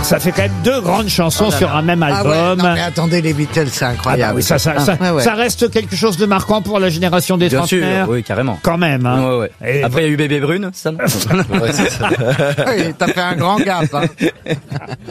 Ça fait quand même 2 grandes chansons sur un même album. Ah ouais, non, mais attendez, les Beatles, c'est incroyable. Ah bah oui, ça reste quelque chose de marquant pour la génération des Bien sûr, trentenaires. oui, carrément. Quand même. Hein. Ouais, ouais. Et Après, il y a eu Bébé Brune, ça. Oui, t'as fait un grand gap. Hein.